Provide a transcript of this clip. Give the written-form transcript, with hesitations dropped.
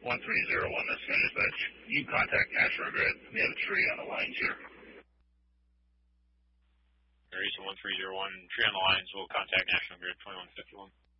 1301, that's San Dispatch. You contact National Grid. We have a tree on the lines here. Houston 1301, tree on the lines. We'll contact National Grid 2151.